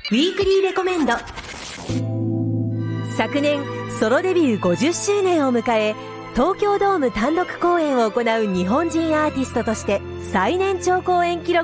ウィークリーレコメンド。昨年ソロデビュー50周年を迎え、東京ドーム単独公演を行う日本人アーティストとして最年長公演記録